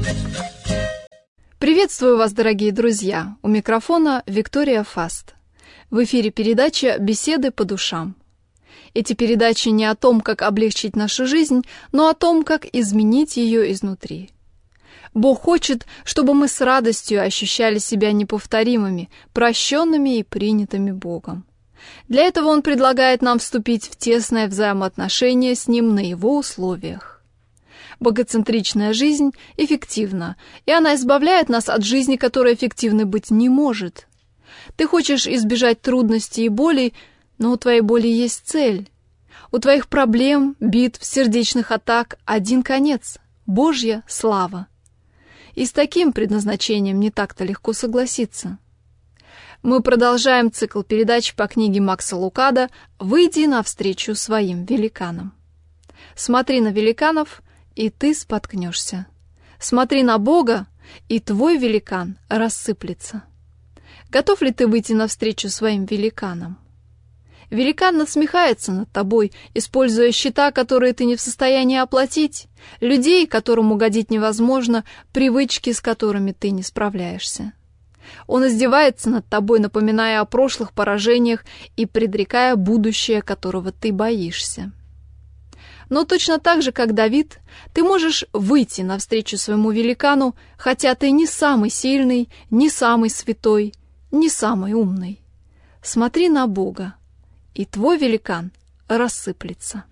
Приветствую вас, дорогие друзья! У микрофона Виктория Фаст. В эфире передача «Беседы по душам». Эти передачи не о том, как облегчить нашу жизнь, но о том, как изменить ее изнутри. Бог хочет, чтобы мы с радостью ощущали себя неповторимыми, прощенными и принятыми Богом. Для этого Он предлагает нам вступить в тесное взаимоотношение с Ним на Его условиях. Богоцентричная жизнь эффективна, и она избавляет нас от жизни, которая эффективной быть не может. Ты хочешь избежать трудностей и болей, но у твоей боли есть цель. У твоих проблем, битв, сердечных атак один конец – Божья слава. И с таким предназначением не так-то легко согласиться. Мы продолжаем цикл передач по книге Макса Лукада «Выйди навстречу своим великанам». Смотри на великанов, и ты споткнешься. Смотри на Бога, и твой великан рассыплется. Готов ли ты выйти навстречу своим великанам? Великан насмехается над тобой, используя счета, которые ты не в состоянии оплатить, людей, которым угодить невозможно, привычки, с которыми ты не справляешься. Он издевается над тобой, напоминая о прошлых поражениях и предрекая будущее, которого ты боишься. Но точно так же, как Давид, ты можешь выйти навстречу своему великану, хотя ты не самый сильный, не самый святой, не самый умный. Смотри на Бога, и твой великан рассыплется.